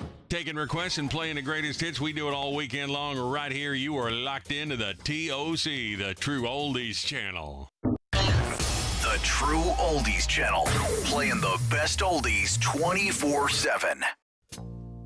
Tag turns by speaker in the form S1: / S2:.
S1: Taking requests and playing the greatest hits. We do it all weekend long right here. You are locked into the TOC, the True Oldies Channel.
S2: The True Oldies Channel, playing the best oldies 24/7.